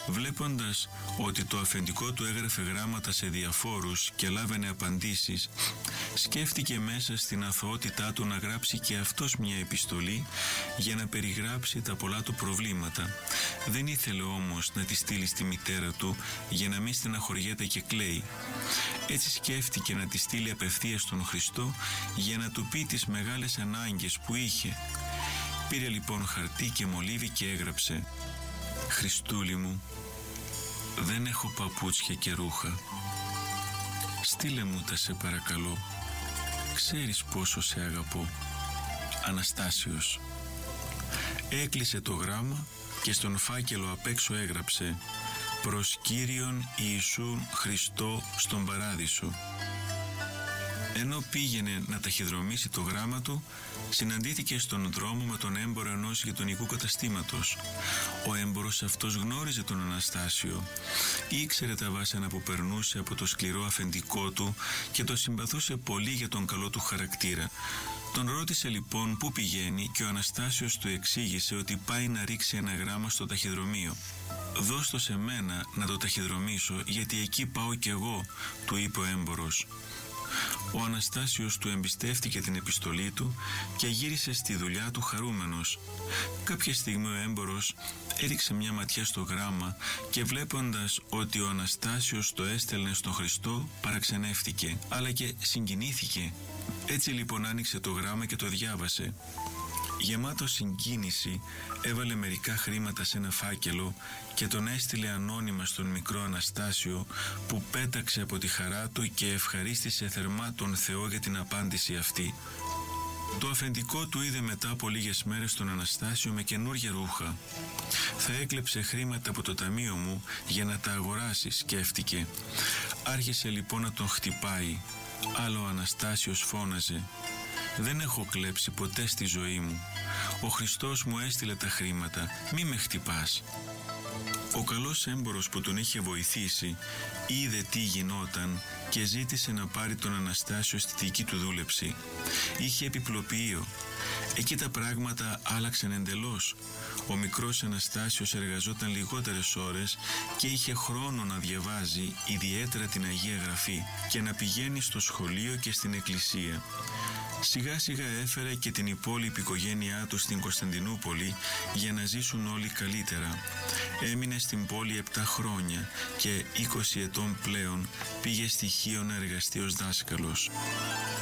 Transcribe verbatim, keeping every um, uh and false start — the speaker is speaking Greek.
Βλέποντας ότι το αφεντικό του έγραφε γράμματα σε διαφόρους και λάβαινε απαντήσεις, σκέφτηκε μέσα στην αθωότητά του να γράψει και αυτός μια επιστολή για να περιγράψει τα πολλά του προβλήματα. Δεν ήθελε όμως να τη στείλει στη μητέρα του για να μην στεναχωριέται και κλαίει. Έτσι σκέφτηκε να τη στείλει απευθείας στον Χριστό για να του πει τις μεγάλες ανάγκες που είχε. Πήρε λοιπόν χαρτί και μολύβι και έγραψε: «Χριστούλη μου, δεν έχω παπούτσια και ρούχα. Στείλε μου τα σε παρακαλώ. Ξέρεις πόσο σε αγαπώ. Αναστάσιος». Έκλεισε το γράμμα και στον φάκελο απ' έξω έγραψε: «Προς Κύριον Ιησού Χριστό στον Παράδεισο». Ενώ πήγαινε να ταχυδρομήσει το γράμμα του, συναντήθηκε στον δρόμο με τον έμπορο ενός γειτονικού καταστήματος. Ο έμπορος αυτός γνώριζε τον Αναστάσιο. Ήξερε τα βάσανα που περνούσε από το σκληρό αφεντικό του και το συμπαθούσε πολύ για τον καλό του χαρακτήρα. Τον ρώτησε λοιπόν πού πηγαίνει και ο Αναστάσιος του εξήγησε ότι πάει να ρίξει ένα γράμμα στο ταχυδρομείο. «Δώσ' το σε μένα να το ταχυδρομήσω, γιατί εκεί πάω κι εγώ», του είπε ο έμπορος. Ο Αναστάσιος του εμπιστεύτηκε την επιστολή του και γύρισε στη δουλειά του χαρούμενος. Κάποια στιγμή ο έμπορος έριξε μια ματιά στο γράμμα και βλέποντας ότι ο Αναστάσιος το έστελνε στον Χριστό, παραξενεύτηκε, αλλά και συγκινήθηκε. Έτσι λοιπόν άνοιξε το γράμμα και το διάβασε. Γεμάτο συγκίνηση, έβαλε μερικά χρήματα σε ένα φάκελο και τον έστειλε ανώνυμα στον μικρό Αναστάσιο, που πέταξε από τη χαρά του και ευχαρίστησε θερμά τον Θεό για την απάντηση αυτή. Το αφεντικό του είδε μετά από λίγες μέρες τον Αναστάσιο με καινούργια ρούχα. «Θα έκλεψε χρήματα από το ταμείο μου για να τα αγοράσει», σκέφτηκε. Άρχισε λοιπόν να τον χτυπάει. Άλλο ο Αναστάσιος φώναζε: «Δεν έχω κλέψει ποτέ στη ζωή μου. Ο Χριστός μου έστειλε τα χρήματα. Μη με χτυπάς». Ο καλός έμπορος που τον είχε βοηθήσει είδε τι γινόταν και ζήτησε να πάρει τον Αναστάσιο στη δική του δούλεψη. Είχε επιπλοποιείο. Εκεί τα πράγματα άλλαξαν εντελώς. Ο μικρός Αναστάσιος εργαζόταν λιγότερες ώρες και είχε χρόνο να διαβάζει, ιδιαίτερα την Αγία Γραφή, και να πηγαίνει στο σχολείο και στην εκκλησία. Σιγά σιγά έφερε και την υπόλοιπη οικογένειά του στην Κωνσταντινούπολη για να ζήσουν όλοι καλύτερα. Έμεινε στην πόλη επτά χρόνια και είκοσι ετών πλέον πήγε στη Χίο να εργαστεί ως δάσκαλος.